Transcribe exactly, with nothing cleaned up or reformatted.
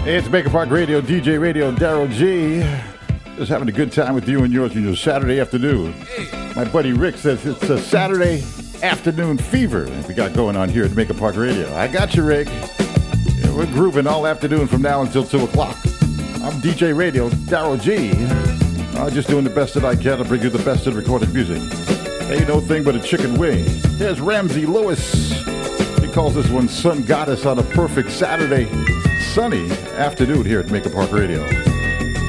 Hey, it's Maker Park Radio, D J Radio, Daryl G. Just having a good time with you and yours on your Saturday afternoon. My buddy Rick says it's a Saturday afternoon fever we got going on here at Maker Park Radio. I got you, Rick. Yeah, we're grooving all afternoon from now until two o'clock. I'm D J Radio, Daryl G. I'm just doing the best that I can to bring you the best in recorded music. Ain't no thing but a chicken wing. Here's Ramsey Lewis. He calls this one Sun Goddess on a perfect Saturday sunny afternoon here at Maker Park Radio.